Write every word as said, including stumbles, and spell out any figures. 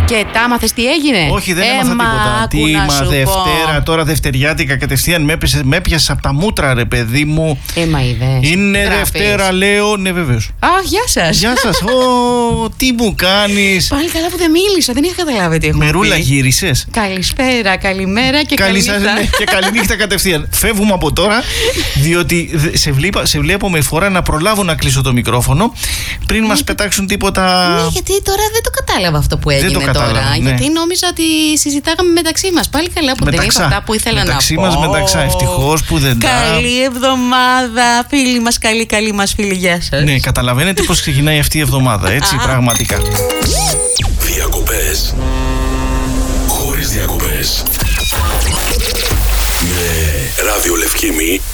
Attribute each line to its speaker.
Speaker 1: Και τα άμαθες τι έγινε?
Speaker 2: Όχι, δεν
Speaker 1: ε,
Speaker 2: έμαθα τίποτα. Τι
Speaker 1: μα
Speaker 2: Δευτέρα, τώρα Δευτεριάτικα κατευθείαν με έπιασες, με έπιασες από τα μούτρα, ρε παιδί μου.
Speaker 1: Ε, μα είδες.
Speaker 2: Είναι
Speaker 1: Γράφεις.
Speaker 2: Δευτέρα, λέω. Ναι, βεβαίως.
Speaker 1: Α, γεια σας.
Speaker 2: Γεια σας. Ω, τι μου κάνεις?
Speaker 1: Πάλι καλά που δεν μίλησα, δεν είχα καταλάβει τι έχουμε
Speaker 2: Μερούλα
Speaker 1: πει.
Speaker 2: γύρισες?
Speaker 1: Καλησπέρα, καλημέρα και
Speaker 2: Καλή σας,
Speaker 1: καληνύχτα.
Speaker 2: ναι, και καληνύχτα κατευθείαν. Φεύγουμε από τώρα, διότι δε- σε, βλέπα, σε βλέπω με φορά να προλάβω να κλείσω το μικρόφωνο πριν μας πετάξουν τίποτα.
Speaker 1: Ναι, γιατί τώρα δεν το κατάλαβα αυτό που έγινε
Speaker 2: το κατάλαβα,
Speaker 1: τώρα.
Speaker 2: ναι.
Speaker 1: Γιατί νόμιζα ότι συζητάγαμε μεταξύ μας. Πάλι καλά που δεν είπα αυτά που ήθελα
Speaker 2: μεταξύ
Speaker 1: να
Speaker 2: μας,
Speaker 1: πω.
Speaker 2: μεταξά, ευτυχώς που δεν τα.
Speaker 1: Καλή εβδομάδα, φίλοι μας, καλή, καλή μας φίλοι, γεια σας.
Speaker 2: Ναι, καταλαβαίνετε πώς ξεκινάει αυτή η εβδομάδα, έτσι, πραγματικά.
Speaker 3: Διακοπές χωρίς διακοπές. Με Ράδιο Λευκήμη